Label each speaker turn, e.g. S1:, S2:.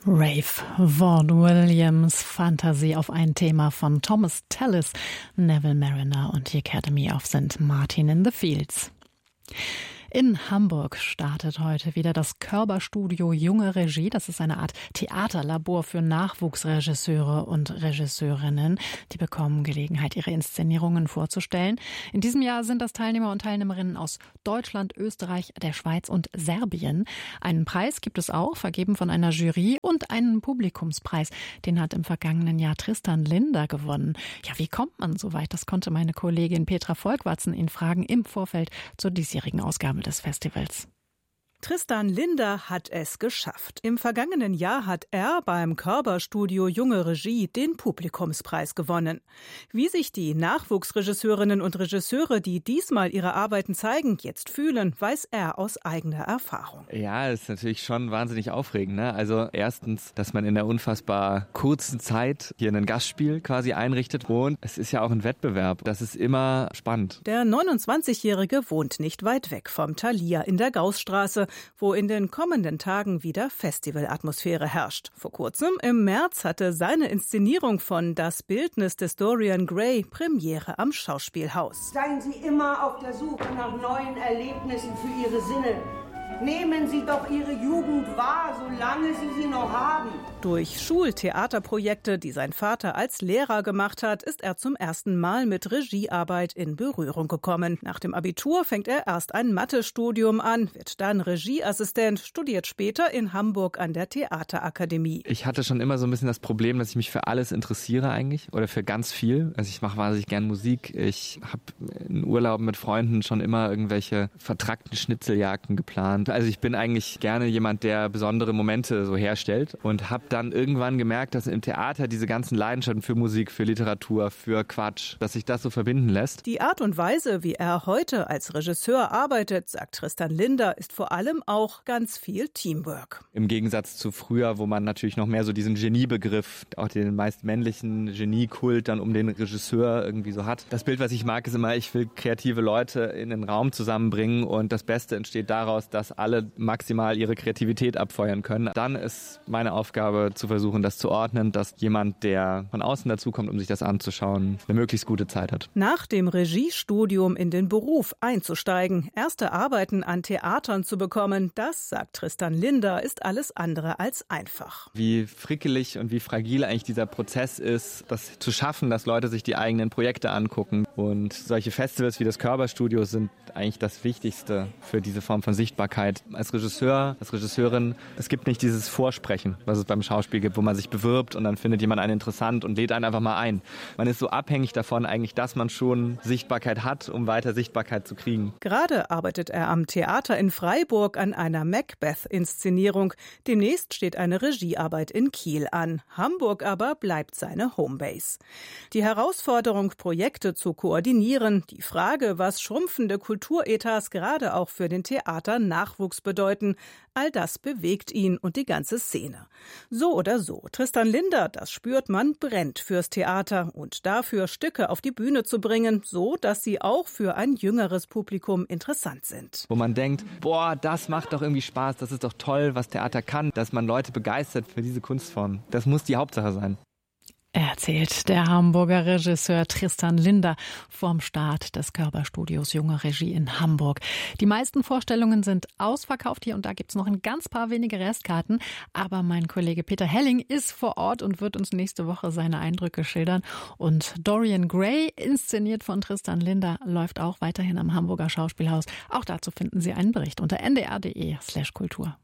S1: Rave, Vaughan Williams, Fantasie auf ein Thema von Thomas Tallis, Neville Marriner und die Academy of St. Martin in the Fields. In Hamburg startet heute wieder das Körber-Studio Junge Regie. Das ist eine Art Theaterlabor für Nachwuchsregisseure und Regisseurinnen. Die bekommen Gelegenheit, ihre Inszenierungen vorzustellen. In diesem Jahr sind das Teilnehmer und Teilnehmerinnen aus Deutschland, Österreich, der Schweiz und Serbien. Einen Preis gibt es auch, vergeben von einer Jury, und einen Publikumspreis. Den hat im vergangenen Jahr Tristan Linder gewonnen. Ja, wie kommt man so weit? Das konnte meine Kollegin Petra Volkwartzen ihn fragen im Vorfeld zur diesjährigen Ausgabe des Festivals.
S2: Tristan Linder hat es geschafft. Im vergangenen Jahr hat er beim Körber-Studio Junge Regie den Publikumspreis gewonnen. Wie sich die Nachwuchsregisseurinnen und Regisseure, die diesmal ihre Arbeiten zeigen, jetzt fühlen, weiß er aus eigener Erfahrung.
S3: Ja, das ist natürlich schon wahnsinnig aufregend, ne? Also erstens, dass man in der unfassbar kurzen Zeit hier ein Gastspiel quasi einrichtet, und es ist ja auch ein Wettbewerb. Das ist immer spannend.
S2: Der 29-Jährige wohnt nicht weit weg vom Thalia in der Gaußstraße, wo in den kommenden Tagen wieder Festivalatmosphäre herrscht. Vor kurzem, im März, hatte seine Inszenierung von Das Bildnis des Dorian Gray Premiere am Schauspielhaus.
S4: Seien Sie immer auf der Suche nach neuen Erlebnissen für Ihre Sinne. Nehmen Sie doch Ihre Jugend wahr, solange Sie sie noch haben.
S2: Durch Schultheaterprojekte, die sein Vater als Lehrer gemacht hat, ist er zum ersten Mal mit Regiearbeit in Berührung gekommen. Nach dem Abitur fängt er erst ein Mathestudium an, wird dann Regieassistent, studiert später in Hamburg an der Theaterakademie.
S3: Ich hatte schon immer so ein bisschen das Problem, dass ich mich für alles interessiere eigentlich, oder für ganz viel. Also ich mache wahnsinnig gern Musik. Ich habe in Urlauben mit Freunden schon immer irgendwelche vertrackten Schnitzeljagden geplant. Also ich bin eigentlich gerne jemand, der besondere Momente so herstellt, und habe dann irgendwann gemerkt, dass im Theater diese ganzen Leidenschaften für Musik, für Literatur, für Quatsch, dass sich das so verbinden lässt.
S2: Die Art und Weise, wie er heute als Regisseur arbeitet, sagt Tristan Linder, ist vor allem auch ganz viel Teamwork.
S3: Im Gegensatz zu früher, wo man natürlich noch mehr so diesen Geniebegriff, auch den meist männlichen Geniekult dann um den Regisseur irgendwie so hat. Das Bild, was ich mag, ist immer, ich will kreative Leute in den Raum zusammenbringen, und das Beste entsteht daraus, dass alle maximal ihre Kreativität abfeuern können. Dann ist meine Aufgabe zu versuchen, das zu ordnen, dass jemand, der von außen dazukommt, um sich das anzuschauen, eine möglichst gute Zeit hat.
S2: Nach dem Regiestudium in den Beruf einzusteigen, erste Arbeiten an Theatern zu bekommen, das, sagt Tristan Linder, ist alles andere als einfach.
S3: Wie frickelig und wie fragil eigentlich dieser Prozess ist, das zu schaffen, dass Leute sich die eigenen Projekte angucken. Und solche Festivals wie das Körber-Studio sind eigentlich das Wichtigste für diese Form von Sichtbarkeit. Als Regisseur, als Regisseurin, es gibt nicht dieses Vorsprechen, was es beim Schauspiel gibt, wo man sich bewirbt und dann findet jemand einen interessant und lädt einen einfach mal ein. Man ist so abhängig davon eigentlich, dass man schon Sichtbarkeit hat, um weiter Sichtbarkeit zu kriegen.
S2: Gerade arbeitet er am Theater in Freiburg an einer Macbeth-Inszenierung. Demnächst steht eine Regiearbeit in Kiel an. Hamburg aber bleibt seine Homebase. Die Herausforderung, Projekte zu koordinieren, die Frage, was schrumpfende Kulturetats gerade auch für den Theaternachwuchs bedeuten, all das bewegt ihn und die ganze Szene. So oder so, Tristan Linder, das spürt man, brennt fürs Theater und dafür, Stücke auf die Bühne zu bringen, so dass sie auch für ein jüngeres Publikum interessant sind.
S3: Wo man denkt, boah, das macht doch irgendwie Spaß, das ist doch toll, was Theater kann, dass man Leute begeistert für diese Kunstform. Das muss die Hauptsache sein.
S1: Erzählt der Hamburger Regisseur Tristan Linder vorm Start des Körber-Studios Junge Regie in Hamburg. Die meisten Vorstellungen sind ausverkauft. Hier und da gibt's noch ein ganz paar wenige Restkarten. Aber mein Kollege Peter Helling ist vor Ort und wird uns nächste Woche seine Eindrücke schildern. Und Dorian Gray, inszeniert von Tristan Linder, läuft auch weiterhin am Hamburger Schauspielhaus. Auch dazu finden Sie einen Bericht unter ndr.de/kultur.